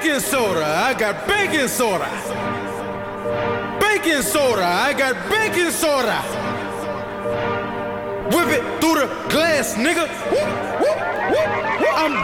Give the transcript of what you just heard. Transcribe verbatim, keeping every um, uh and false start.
baking soda, I got baking soda. Baking soda, I got baking soda. Whip it through the glass, nigga. I'm